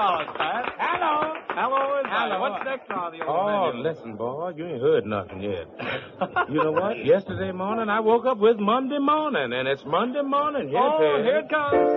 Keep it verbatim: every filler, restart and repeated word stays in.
Hello, Pat. Hello. Hello, everybody. Hello. What's next on the old Oh, menu? listen, boy, you ain't heard nothing yet. You know what? Yesterday morning, I woke up with Monday morning, and it's Monday morning. Here Oh, it is. here it comes.